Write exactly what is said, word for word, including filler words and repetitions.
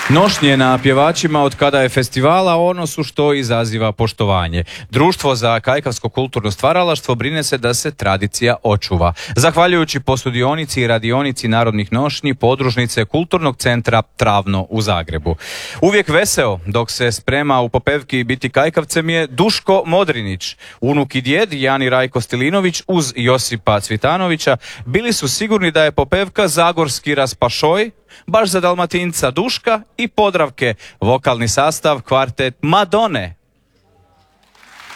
Nošnje na pjevačima od kada je festivala ono su što izaziva poštovanje. Društvo za kajkavsko kulturno stvaralaštvo brine se da se tradicija očuva. Zahvaljujući posudionici i radionici narodnih nošnji podružnice Kulturnog centra Travno u Zagrebu. Uvijek veseo dok se sprema u Popevki biti kajkavcem je Duško Modrinić. Unuk i djed Jani Rajko Stilinović uz Josipa Cvitanovića bili su sigurni da je Popevka zagorski raspašoj, baš za Dalmatinca Duška i Podravke, vokalni sastav kvartet Madone.